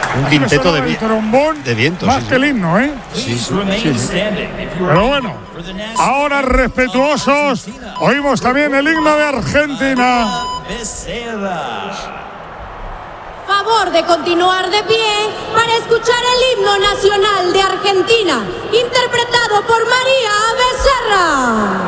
Un quinteto de trombón viento. Más que el himno, ¿eh? Sí. Pero bueno, ahora respetuosos, oímos también el himno de Argentina. Favor de continuar de pie para escuchar el himno nacional de Argentina, interpretado por María Becerra.